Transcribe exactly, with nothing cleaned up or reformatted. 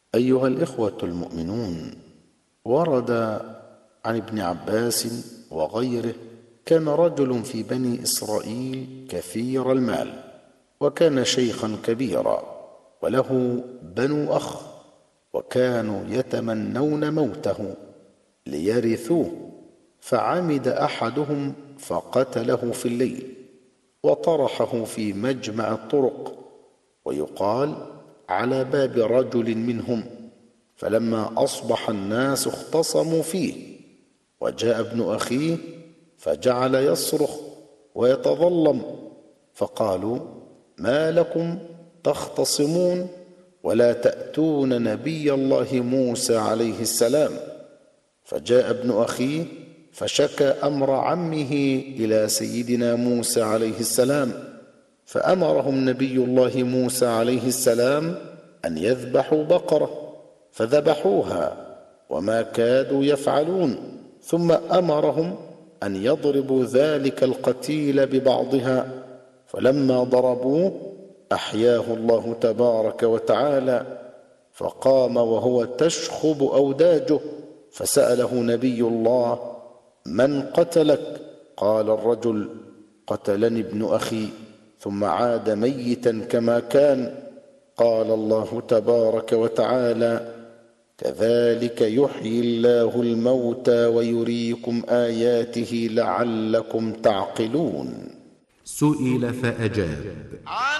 أيها الإخوة المؤمنون، ورد عن ابن عباس وغيره: كان رجل في بني إسرائيل كثير المال، وكان شيخا كبيرا، وله بنو أخ، وكانوا يتمنون موته ليرثوه، فعمد أحدهم فقتله في الليل وطرحه في مجمع الطرق، ويقال على باب رجل منهم. فلما أصبح الناس اختصموا فيه، وجاء ابن أخيه فجعل يصرخ ويتظلم، فقالوا: ما لكم تختصمون ولا تأتون نبي الله موسى عليه السلام؟ فجاء ابن أخيه فشكى أمر عمه إلى سيدنا موسى عليه السلام، فأمرهم نبي الله موسى عليه السلام أن يذبحوا بقرة، فذبحوها وما كادوا يفعلون، ثم أمرهم أن يضربوا ذلك القتيل ببعضها، فلما ضربوه أحياه الله تبارك وتعالى، فقام وهو تشخب أوداجه، فسأله نبي الله: من قتلك؟ قال الرجل: قتلني ابن أخي، ثم عاد ميتا كما كان. قال الله تبارك وتعالى: كذلك يحيي الله الموتى ويريكم آياته لعلكم تعقلون. سئل فأجاب: